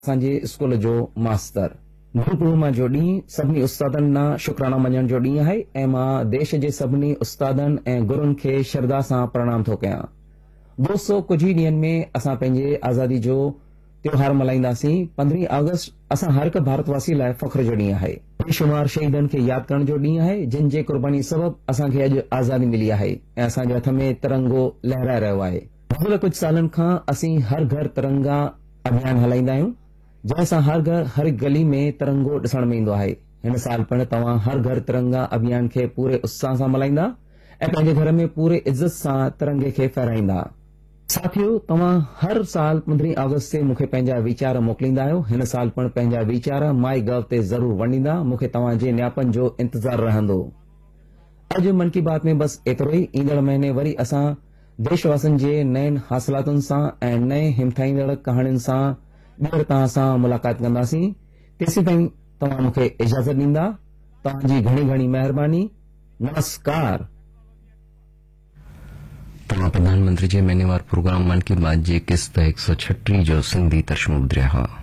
असांजे स्कूल जो मास्तर गुरु पूर्णिमा जो ॾींहुं सभिनी उस्तादनि ना शुक्राना मञण जो ॾींहुं आहे ऐं मां देश जे सभिनी उस्तादनि ऐं गुरुनि खे श्रद्धा सां प्रणाम थो कयां। दोस्तो, कुछ ही ॾींहनि में असां पंहिंजे आज़ादी जो त्योहार मल्हाईंदासीं। 15 अगस्त असां हर हिक भारतवासी लाइ फ़ख्र जो ॾींहुं आहे। बेशुमार शहीदनि खे यादि करण जो ॾींहुं आहे जिन जे कुर्बानी सबबि असांखे अॼु आज़ादी मिली आहे ऐं असांजे हथ में तिरंगो लहराए रहियो आहे। गुज़िरियल कुछ सालनि खां असीं हर घर तिरंगा अभियान हलाईंदा आहियूं जंहिंसां हर गली में तिरंगो ॾिसण में ईंदो आहे। हिन साल पिण तव्हां हर घर तिरंगा अभियान खे पूरे उत्साह सां मल्हाईंदा ऐं पंहिंजे घर में पूरे इज़त सां तिरंगे खे फहिराईंदा। साथियो, तव्हां हर साल 15 अगस्त ते मूंखे पंहिंजा वीचार मोकिलींदा आहियो। हिन साल पिण पंहिंजा वीचार माई गव ते ज़रूर वंडींदा। मूंखे तव्हांजे न्यापनि जो इंतज़ार रहंदो। अॼु मन की बात में बस एतिरो ई। ईंदड़ महीने वरी असां देशवासियुनि जे नयनि हासिलातुनि सां ऐं नए हिमथाईंदड़ कहाणियुनि सां ॿीहर तव्हां सां मुलाक़ात कंदासीं। तेसीं ताईं तव्हां मूंखे इजाज़त ॾींदा। तव्हांजी घणी घणी महिरबानी। नमस्कार। तव्हां प्रधानमंत्री जे महीनेवार प्रोग्राम मन की बात जे क़िस्त 136 जो सिंधी तर्जुमो ॿुधिया हुआ।